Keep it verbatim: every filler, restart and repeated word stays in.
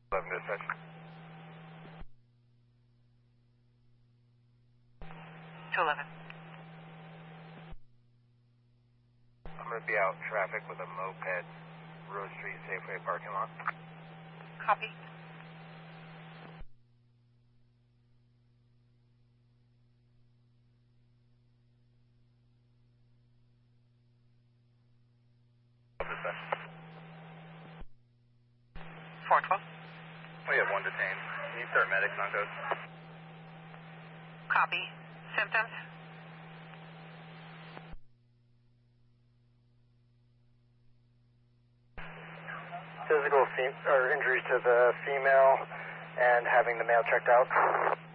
eleven dispatch. two eleven. I'm going to be out in traffic with a moped, Rose Street Safeway parking lot. Copy. four twelve. We have one detained. Can you start medics on code? Copy. Symptoms? Physical fem- or injuries to the female and having the male checked out.